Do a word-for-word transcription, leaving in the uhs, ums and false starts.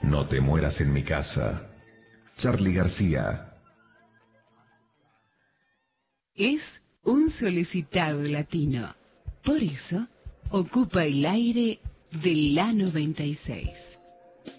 No te mueras en mi casa. Charly García. Es un solicitado latino. Por eso, ocupa el aire de la noventa y seis.